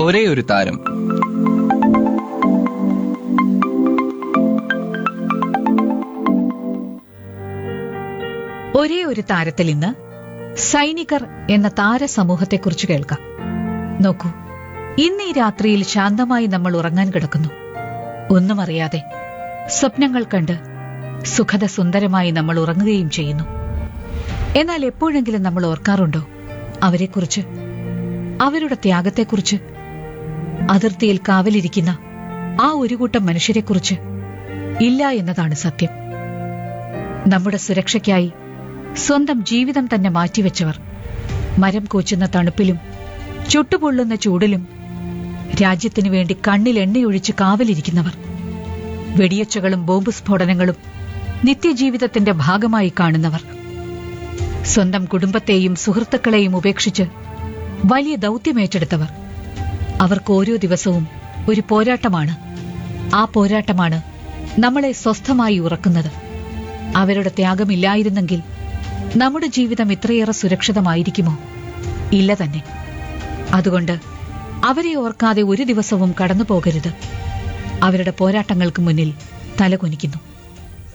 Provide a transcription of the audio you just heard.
ഒരേയൊരു താരം. ഒരേ ഒരു താരത്തിൽ ഇന്ന് സൈനികർ എന്ന താരസമൂഹത്തെക്കുറിച്ച് കേൾക്കാം. നോക്കൂ, ഇന്ന് ഈ രാത്രിയിൽ ശാന്തമായി നമ്മൾ ഉറങ്ങാൻ കിടക്കുന്നു. ഒന്നും അറിയാതെ സ്വപ്നങ്ങൾ കണ്ട് സുഖദ സുന്ദരമായി നമ്മൾ ഉറങ്ങുകയും ചെയ്യുന്നു. എന്നാൽ എപ്പോഴെങ്കിലും നമ്മൾ ഓർക്കാറുണ്ടോ അവരെക്കുറിച്ച്, അവരുടെ ത്യാഗത്തെക്കുറിച്ച്, അതിർത്തിയിൽ കാവലിരിക്കുന്ന ആ ഒരു കൂട്ടം മനുഷ്യരെക്കുറിച്ച്? ഇല്ല എന്നതാണ് സത്യം. നമ്മുടെ സുരക്ഷയ്ക്കായി സ്വന്തം ജീവിതം തന്നെ മാറ്റിവെച്ചവർ, മരം കോച്ചുന്ന തണുപ്പിലും ചുട്ടുപൊള്ളുന്ന ചൂടിലും രാജ്യത്തിനു വേണ്ടി കണ്ണിൽ എണ്ണയൊഴിച്ച് കാവലിരിക്കുന്നവർ, വെടിയൊച്ചകളും ബോംബ് സ്ഫോടനങ്ങളും നിത്യജീവിതത്തിന്റെ ഭാഗമായി കാണുന്നവർ, സ്വന്തം കുടുംബത്തെയും സുഹൃത്തുക്കളെയും ഉപേക്ഷിച്ച് വലിയ ദൗത്യമേറ്റെടുത്തവർ. അവർക്ക് ഓരോ ദിവസവും ഒരു പോരാട്ടമാണ്. ആ പോരാട്ടമാണ് നമ്മളെ സ്വസ്ഥമായി ഉറക്കുന്നത്. അവരുടെ ത്യാഗമില്ലായിരുന്നെങ്കിൽ നമ്മുടെ ജീവിതം ഇത്രയേറെ സുരക്ഷിതമായിരിക്കുമോ? ഇല്ല തന്നെ. അതുകൊണ്ട് അവരെ ഓർക്കാതെ ഒരു ദിവസവും കടന്നു പോകരുത്. അവരുടെ പോരാട്ടങ്ങൾക്ക് മുന്നിൽ തലകുനിക്കുന്നു.